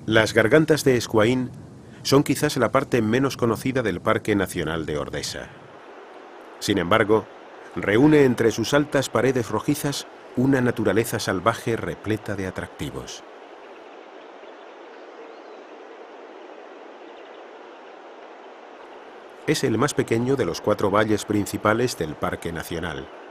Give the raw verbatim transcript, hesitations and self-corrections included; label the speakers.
Speaker 1: Las gargantas de Escuaín son quizás la parte menos conocida del Parque Nacional de Ordesa. Sin embargo, reúne entre sus altas paredes rojizas una naturaleza salvaje repleta de atractivos. Es el más pequeño de los cuatro valles principales del Parque Nacional.